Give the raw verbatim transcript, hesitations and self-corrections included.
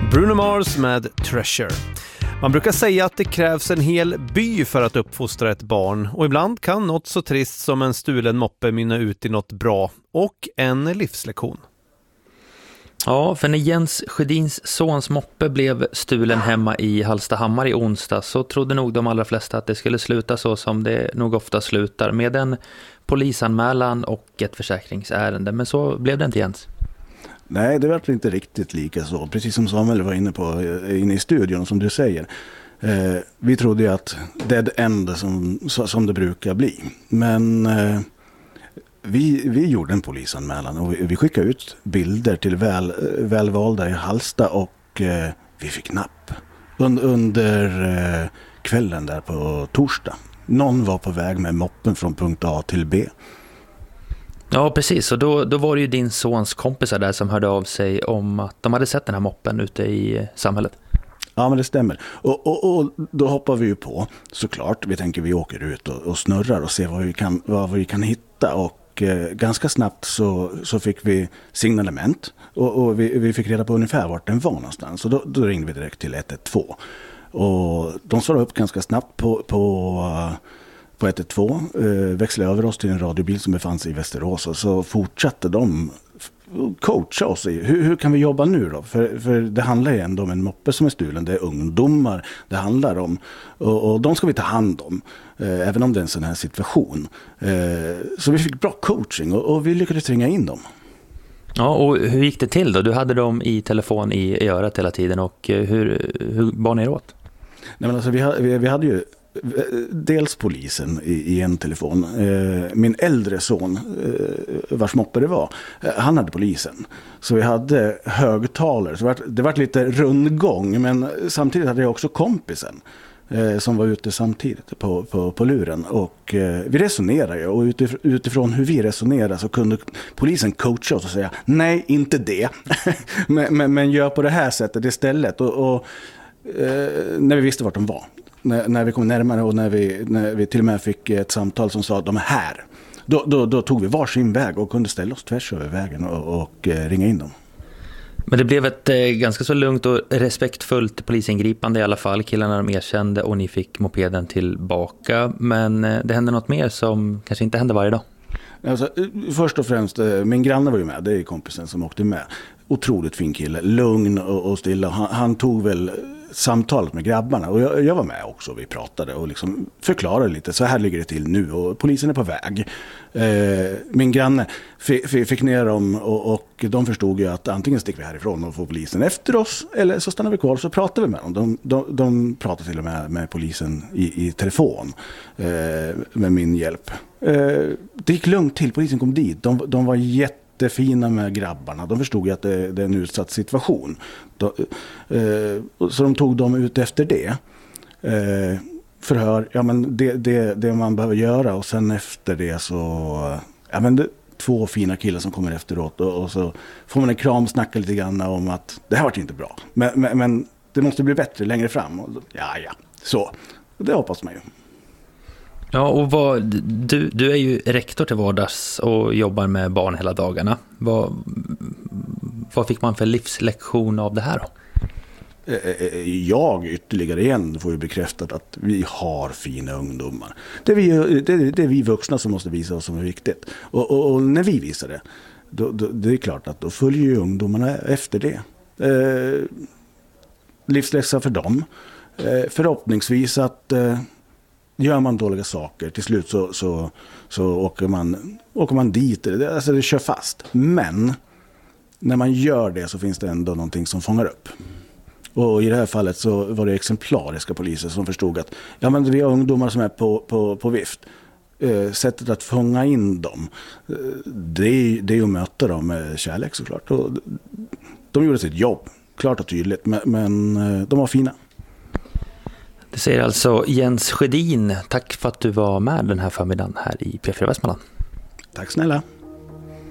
Bruno Mars med Treasure. Man brukar säga att det krävs en hel by för att uppfostra ett barn, och ibland kan något så trist som en stulen moppe mynna ut i något bra och en livslektion. Ja, för när Jens Sjödins sons moppe blev stulen hemma i Hallstahammar i onsdag så trodde nog de allra flesta att det skulle sluta så som det nog ofta slutar, med en polisanmälan och ett försäkringsärende. Men så blev det inte, Jens. Nej, det var inte riktigt lika så. Precis som Samuel var inne på inne i studion, som du säger. Eh, vi trodde ju att det är det enda som, som det brukar bli. Men eh, vi, vi gjorde en polisanmälan och vi, vi skickade ut bilder till väl, välvalda i Hallsta och eh, vi fick napp. Und, under eh, kvällen där på torsdag. Någon var på väg med moppen från punkt A till B. Ja, precis. Och då, då var det ju din sons kompisar där som hörde av sig om att de hade sett den här moppen ute i samhället. Ja, men det stämmer. Och, och, och då hoppar vi ju på, såklart. Vi tänker vi åker ut och, och snurrar och ser vad vi kan, vad vi kan hitta. Och eh, ganska snabbt så, så fick vi signalement. Och, och vi, vi fick reda på ungefär vart den var någonstans. Och då, då ringde vi direkt till ett ett två. Och de svarade upp ganska snabbt på... på uh, på ett ett två, eh, växlade över oss till en radiobil som befann sig i Västerås, och så fortsatte de coacha oss i hur, hur kan vi jobba nu då? För, för det handlar ju ändå om en moppe som är stulen, det är ungdomar det handlar om, och, och de ska vi ta hand om, eh, även om det är en sån här situation. Eh, så vi fick bra coaching och, och vi lyckades ringa in dem. Ja, och hur gick det till då? Du hade dem i telefon i, i örat hela tiden, och hur, hur bar ni åt? Nej, men alltså vi, vi, vi hade ju dels polisen i, i en telefon. Eh, min äldre son, eh, vars moppe det var, eh, han hade polisen. Så vi hade högtalare. Så det var, det var lite rundgång, men samtidigt hade jag också kompisen eh, som var ute samtidigt på, på, på luren. Och eh, vi resonerade ju, och utif- utifrån hur vi resonerade så kunde polisen coacha oss och säga nej, inte det. men, men, men gör på det här sättet istället. Och, och eh, när vi visste vart de var. När, när vi kom närmare och när vi, när vi till och med fick ett samtal som sa att de är här. Då, då, då tog vi varsin väg och kunde ställa oss tvärs över vägen och, och eh, ringa in dem. Men det blev ett eh, ganska så lugnt och respektfullt polisingripande i alla fall. Killarna de erkände och ni fick mopeden tillbaka. Men eh, det hände något mer som kanske inte hände varje dag. Alltså, först och främst, eh, min granne var ju med. Det är kompisen som åkte med. Otroligt fin kille, lugn och, och stilla. Han, han tog väl samtalet med grabbarna, och jag, jag var med också. Vi pratade och liksom förklarade lite, så här ligger det till nu och polisen är på väg. Eh, min granne f- f- fick ner dem och, och de förstod ju att antingen sticker vi härifrån och får polisen efter oss, eller så stannar vi kvar och så pratar vi med dem. De, de, de pratade till och med med polisen i, i telefon eh, med min hjälp. Eh, det gick lugnt till, polisen kom dit. De, de var jätte Det fina med grabbarna. De förstod ju att det, det är en utsatt situation. De, eh, så de tog dem ut efter det. Eh, förhör, ja men det, det, det man behöver göra, och sen efter det så, ja men det, två fina killar som kommer efteråt, och, och så får man en kram, snacka lite grann om att det här var inte bra. Men, men, men det måste bli bättre längre fram. Och, ja, ja, så. Det hoppas man ju. Ja, och vad, du, du är ju rektor till vardags och jobbar med barn hela dagarna. Vad, vad fick man för livslektion av det här då? Jag ytterligare igen får ju bekräftat att vi har fina ungdomar. Det är vi, det, det är vi vuxna som måste visa oss som är viktigt. Och, och, och när vi visar det, då, då, det är klart att då följer ju ungdomarna efter det. Eh, livsläxa för dem. Eh, förhoppningsvis att eh, gör man dåliga saker, till slut så, så, så åker, man, åker man dit. Det, alltså det kör fast. Men när man gör det så finns det ändå någonting som fångar upp. Och i det här fallet så var det exemplariska poliser som förstod att ja, men vi har ungdomar som är på, på, på vift. Eh, sättet att fånga in dem, eh, det, är, det är att möta dem med kärlek såklart. Och de gjorde sitt jobb, klart och tydligt, men, men eh, de var fina. Det säger alltså Jens Sjödin. Tack för att du var med den här förmiddagen här i P fyra Västmanland. Tack snälla.